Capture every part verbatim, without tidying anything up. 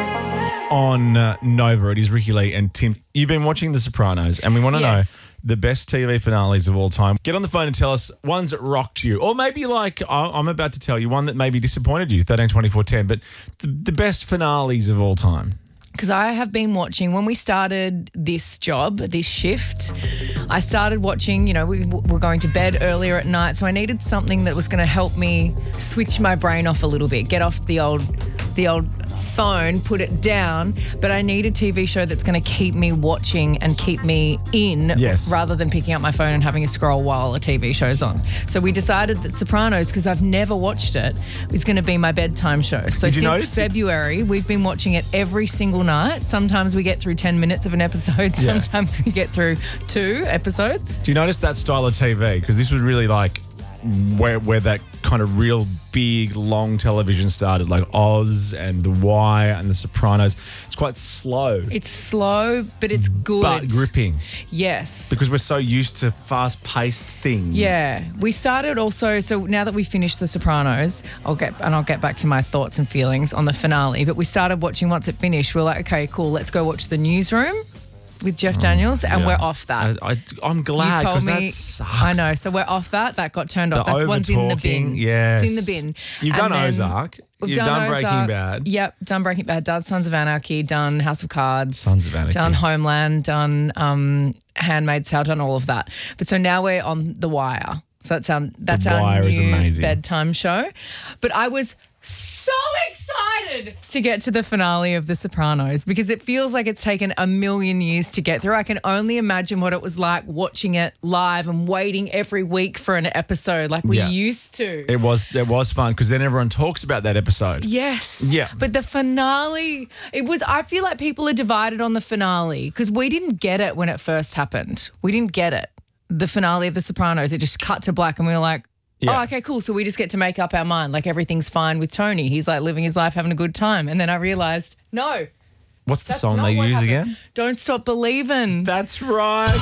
On uh, Nova, it is Ricky Lee and Tim. You've been watching The Sopranos, and we want to Yes. know the best T V finales of all time. Get on the phone and tell us ones that rocked you, or maybe like I- I'm about to tell you one that maybe disappointed you, thirteen twenty-four ten, but the, the best finales of all time. Because I have been watching, when we started this job, this shift, I started watching, you know, we were going to bed earlier at night, so I needed something that was going to help me switch my brain off a little bit, get off the old, the old phone, put it down, but I need a T V show that's going to keep me watching and keep me in Yes. rather than picking up my phone and having a scroll while a T V show's on. So we decided that Sopranos, because I've never watched it, is going to be my bedtime show. So Did you since notice- February, we've been watching it every single night. Sometimes we get through ten minutes of an episode. Yeah. Sometimes we get through two episodes. Do you notice that style of T V? Because this was really like where where that kind of real big, long television started, like Oz and The Wire and The Sopranos. It's quite slow, It's slow, but it's good. but gripping, Yes. because we're so used to fast-paced things. Yeah, we started also. So now that we finished The Sopranos, I'll get and I'll get back to my thoughts and feelings on the finale. But we started watching once it finished. We we're like, okay, cool, let's go watch The Newsroom with Jeff Daniels, and Yeah. we're off that. I, I, I'm glad, You told because me. that sucks. I know. So we're off that. That got turned off. The That's one's in the bin. over-talking, yes. It's in the bin. You've And done then Ozark. we've You've done, Breaking Ozark. Bad. Yep, done Breaking Bad. Done Sons of Anarchy. Done House of Cards. Sons of Anarchy. Done Homeland. Done um, Handmaid's Tale. Done all of that. But so now we're on The Wire. So that's our that's our Wire new is amazing. bedtime show. But I was so excited to get to the finale of The Sopranos because it feels like it's taken a million years to get through. I can only imagine what it was like watching it live and waiting every week for an episode like we Yeah. used to. It was it was fun because then everyone talks about that episode. Yes. Yeah. But the finale, it was, I feel like people are divided on the finale because we didn't get it when it first happened. We didn't get it. The finale of The Sopranos, it just cut to black and we were like, Yeah. oh, okay, cool. So we just get to make up our mind. Like everything's fine with Tony. He's like living his life, having a good time. And then I realized, no, What's the that's song not they what use happened. again? Don't Stop Believing. That's right.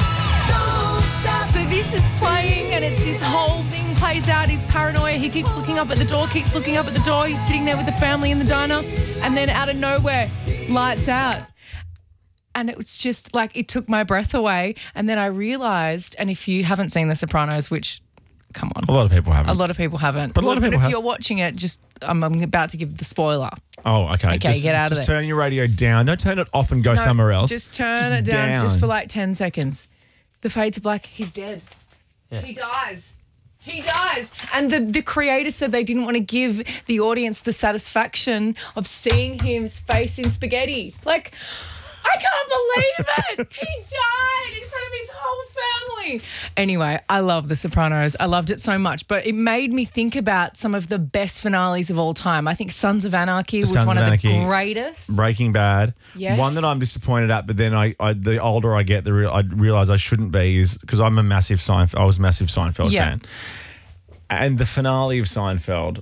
So this is playing and it's this whole thing plays out. He's paranoia. He keeps looking up at the door, keeps looking up at the door. He's sitting there with the family in the diner. And then out of nowhere, lights out. And it was just like, it took my breath away. And then I realized, and if you haven't seen The Sopranos, which, come on. A lot of people haven't. A lot of people haven't. But a lot Well, of people if have. you're watching it, just I'm, I'm about to give the spoiler. Oh, okay. Okay, just, get out of just there. turn your radio down. Don't turn it off and go No, somewhere else. Just turn it down, just for like ten seconds. The fade to black, he's dead. He dies. He dies. And the, the creator said they didn't want to give the audience the satisfaction of seeing his face in spaghetti. Like, I can't believe it. He died in front of his whole family. Anyway, I love The Sopranos. I loved it so much, but it made me think about some of the best finales of all time. I think Sons of Anarchy was Sons one of of, Anarchy. the greatest. Breaking Bad. Yes. One that I'm disappointed at, but then I, I the older I get, the real I realize I shouldn't be, is because I'm a massive Seinfeld. I was a massive Seinfeld Yeah. fan, and the finale of Seinfeld.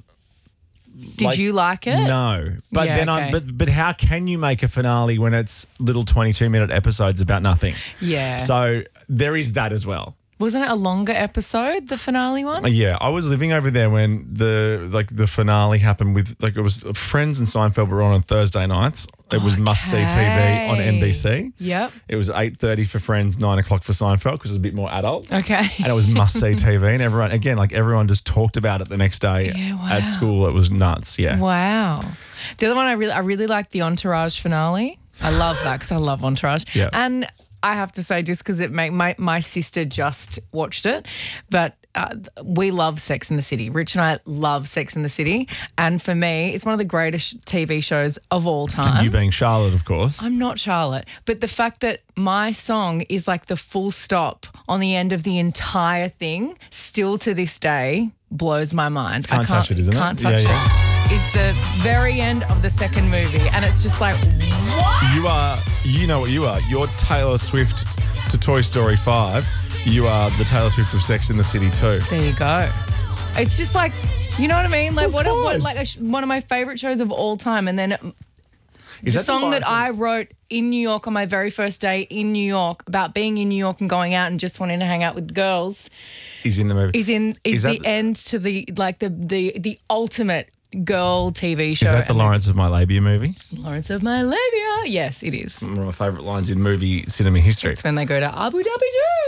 Did like, you like it? No, but Yeah, then I okay. but but how can you make a finale when it's little twenty-two minute episodes about nothing? Yeah. So there is that as well. Wasn't it a longer episode, the finale one? Uh, Yeah, I was living over there when the like the finale happened with like it was Friends and Seinfeld were on on Thursday nights. It was must see T V on N B C. Yep. It was eight thirty for Friends, nine o'clock for Seinfeld because it was a bit more adult. Okay. And it was must see T V, and everyone again like everyone just talked about it the next day Yeah, wow. at school. It was nuts. Yeah. Wow. The other one I really I really liked the Entourage finale. I love that because I love Entourage. Yeah. And I have to say, just because it make my my sister just watched it, but uh, we love Sex and the City. Rich and I love Sex and the City, and for me, it's one of the greatest T V shows of all time. You being Charlotte, of course. I'm not Charlotte, but the fact that my song is like the full stop on the end of the entire thing, still to this day, blows my mind. Can't I Touch It, isn't it? Can't Yeah, touch yeah. it. Is the very end of the second movie, and it's just like, what? You are, you know what you are. You're Taylor Swift to Toy Story five. You are the Taylor Swift of Sex in the City too. There you go. It's just like, you know what I mean? Like Of what? A, what course. like a, sh- one of my favorite shows of all time, and then it, Is the that song line that from- I wrote in New York on my very first day in New York about being in New York and going out and just wanting to hang out with girls is in the movie? is in is, Is the that- end to the like the the the ultimate girl T V show. Is that the and Lawrence of My Labia movie? Lawrence of My Labia? Yes, it is. One of my favourite lines in movie cinema history. It's when they go to Abu Dhabi.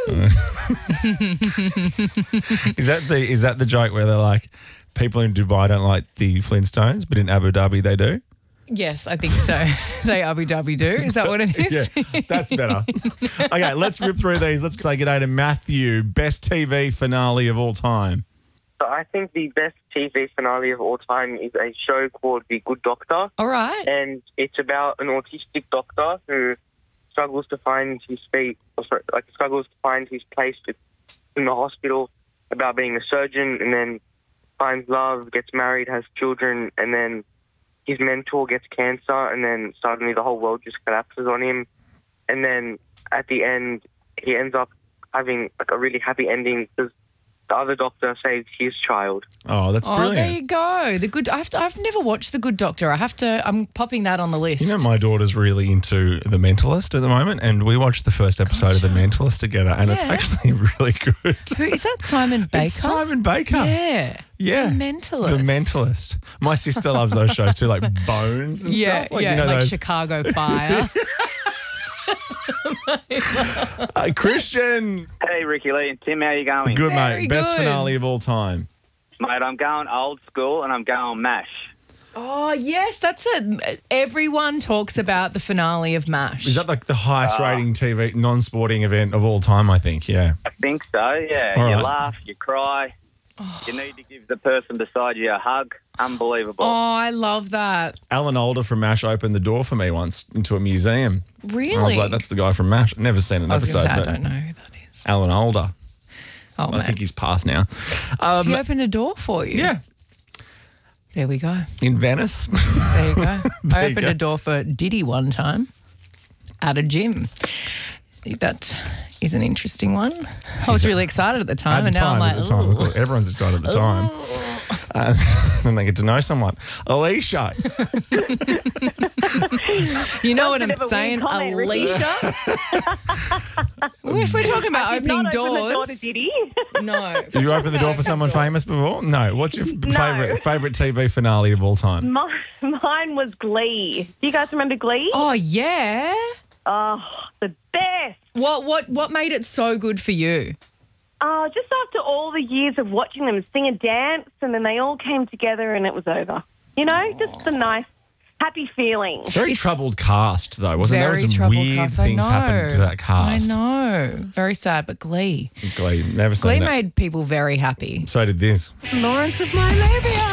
Is that the is that the joke where they're like, people in Dubai don't like the Flintstones, but in Abu Dhabi they do? Yes, I think so. They Abu Dhabi do. Is that what it is? Yeah, that's better. Okay, let's rip through these. Let's say good day to Matthew. Best T V finale of all time. So I think the best T V finale of all time is a show called The Good Doctor. All right. And it's about an autistic doctor who struggles to find his feet, or sorry, like struggles to find his place in the hospital, about being a surgeon, and then finds love, gets married, has children, and then his mentor gets cancer, and then suddenly the whole world just collapses on him. And then at the end, he ends up having like a really happy ending because the other doctor saved his child. Oh, that's Oh, brilliant. there you go. The good. I have to, I've never watched The Good Doctor. I have to. I'm popping that on the list. You know, my daughter's really into The Mentalist at the moment, and we watched the first episode of The Mentalist together, and it's Yeah. actually really good. Who is that? Simon Baker. It's Simon Baker. Yeah. Yeah. The Mentalist. The Mentalist. My sister loves those shows too, like Bones and Yeah, stuff. Like, yeah, you know, like those. Chicago Fire. Uh, Christian. Hey, Ricky Lee and Tim, how you going? Good, Very mate. Best good. finale of all time. Mate, I'm going old school and I'm going MASH. Oh, yes, that's it. Everyone talks about the finale of MASH. Is that like the highest rating T V non-sporting event of all time, I think? Yeah. I think so, yeah. All you right. laugh, you cry. You need to give the person beside you a hug. Unbelievable. Oh, I love that. Alan Alda from MASH opened the door for me once into a museum. Really? And I was like, that's the guy from MASH. Never seen an I was episode. going to say, I but don't know who that is. Alan Alda. Oh, I man. think he's passed now. Um, He opened a door for you. yeah. There we go. In Venice. There you go. I There you opened go. a door for Diddy one time at a gym. I think that is an interesting one. I was really excited at the time, At the and now time, I'm at like, the time, of "Ooh." course, everyone's excited at the time. Uh, then they get to know someone. Alicia. You know what I'm bit of a weird saying, comment, Ricky. Alicia? Well, if we're talking about Did opening not open the door doors, to Diddy. no. Have you opened the door for someone famous before? No. What's your f- favorite favorite T V finale of all time? Mine, mine was Glee. Do you guys remember Glee? Oh yeah. Oh, the best. What what what made it so good for you? Oh, just after all the years of watching them sing and dance, and then they all came together and it was over. You know, just a nice, happy feeling. Very troubled cast, though, wasn't there? Very There was some troubled weird cast. I things know. happened to that cast. I know. Very sad, but Glee. Glee, never Glee seen it. made people very happy. So did this. Lawrence of My Labia.